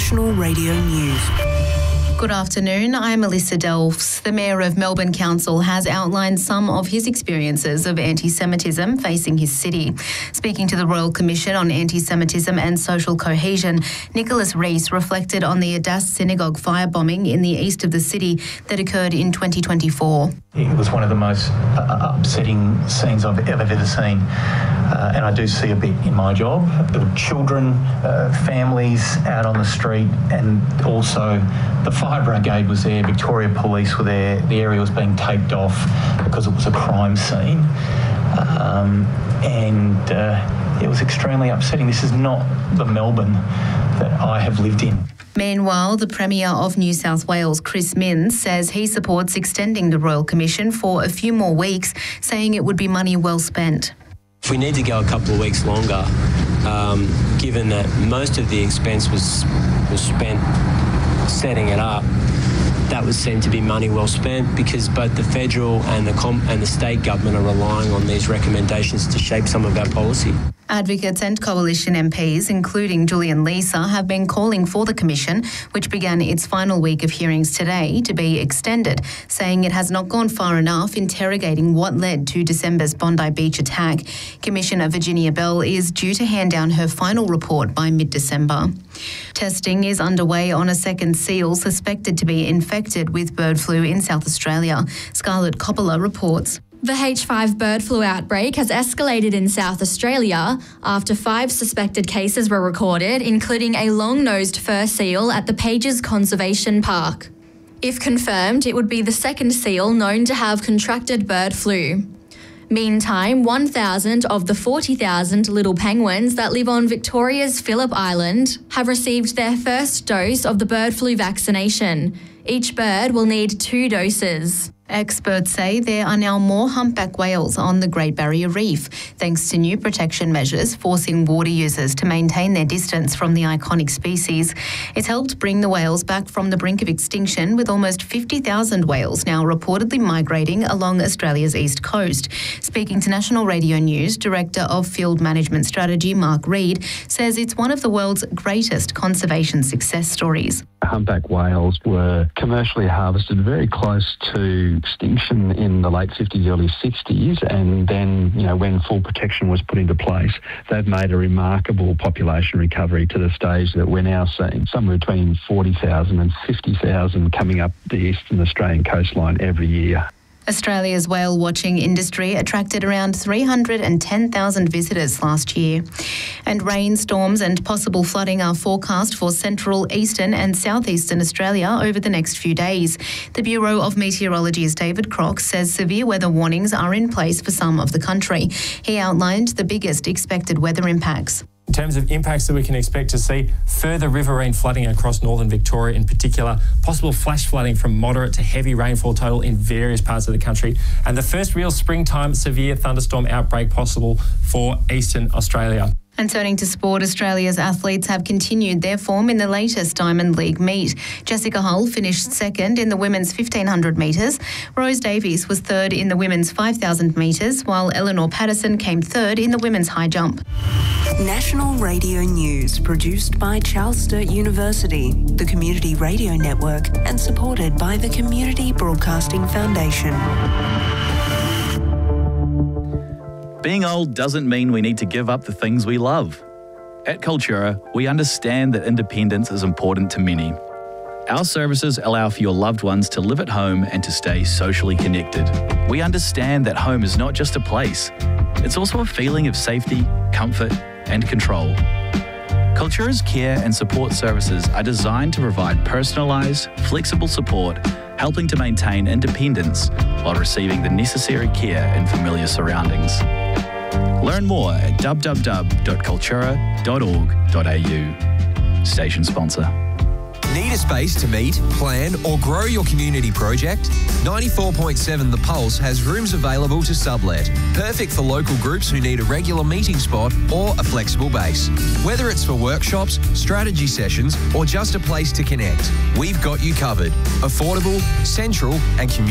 National Radio News. Good afternoon, I'm Alyssa Delfs. The Mayor of Melbourne Council has outlined some of his experiences of anti-Semitism facing his city. Speaking to the Royal Commission on Anti-Semitism and Social Cohesion, Nicholas Rees reflected on the Adass Synagogue firebombing in the east of the city that occurred in 2024. It was one of the most upsetting scenes I've ever seen. And I do see a bit in my job. There were children, families out on the street, and also the fire brigade was there, Victoria Police were there. The area was being taped off because it was a crime scene. It was extremely upsetting. This is not the Melbourne that I have lived in. Meanwhile, the Premier of New South Wales, Chris Minns, says he supports extending the Royal Commission for a few more weeks, saying it would be money well spent. If we need to go a couple of weeks longer, given that most of the expense was spent setting it up, that would seem to be money well spent, because both the federal and the state government are relying on these recommendations to shape some of our policy. Advocates and Coalition MPs, including Julian Leeser, have been calling for the Commission, which began its final week of hearings today, to be extended, saying it has not gone far enough interrogating what led to December's Bondi Beach attack. Commissioner Virginia Bell is due to hand down her final report by mid-December. Testing is underway on a second seal suspected to be infected with bird flu in South Australia. Scarlett Coppola reports. The H5 bird flu outbreak has escalated in South Australia after 5 suspected cases were recorded, including a long-nosed fur seal at the Pages Conservation Park. If confirmed, it would be the second seal known to have contracted bird flu. Meantime, 1,000 of the 40,000 little penguins that live on Victoria's Phillip Island have received their first dose of the bird flu vaccination. Each bird will need 2 doses. Experts say there are now more humpback whales on the Great Barrier Reef, thanks to new protection measures forcing water users to maintain their distance from the iconic species. It's helped bring the whales back from the brink of extinction, with almost 50,000 whales now reportedly migrating along Australia's east coast. Speaking to National Radio News, Director of Field Management Strategy Mark Reid says it's one of the world's greatest conservation success stories. Humpback whales were commercially harvested very close to extinction in the late 50s, early 60s, and then, when full protection was put into place, they've made a remarkable population recovery to the stage that we're now seeing somewhere between 40,000 and 50,000 coming up the eastern Australian coastline every year. Australia's whale watching industry attracted around 310,000 visitors last year. And rainstorms and possible flooding are forecast for central, eastern and southeastern Australia over the next few days. The Bureau of Meteorology's David Crock says severe weather warnings are in place for some of the country. He outlined the biggest expected weather impacts. In terms of impacts that we can expect to see, further riverine flooding across northern Victoria in particular, possible flash flooding from moderate to heavy rainfall total in various parts of the country, and the first real springtime severe thunderstorm outbreak possible for eastern Australia. And turning to sport, Australia's athletes have continued their form in the latest Diamond League meet. Jessica Hull finished second in the women's 1,500 metres. Rose Davies was third in the women's 5,000 metres, while Eleanor Patterson came third in the women's high jump. National Radio News, produced by Charles Sturt University, the Community Radio Network, and supported by the Community Broadcasting Foundation. Being old doesn't mean we need to give up the things we love. At Cultura, we understand that independence is important to many. Our services allow for your loved ones to live at home and to stay socially connected. We understand that home is not just a place, it's also a feeling of safety, comfort, and control. Cultura's care and support services are designed to provide personalised, flexible support, helping to maintain independence while receiving the necessary care in familiar surroundings. Learn more at www.cultura.org.au. Station sponsor. Need a space to meet, plan or grow your community project? 94.7 The Pulse has rooms available to sublet. Perfect for local groups who need a regular meeting spot or a flexible base. Whether it's for workshops, strategy sessions or just a place to connect, we've got you covered. Affordable, central and community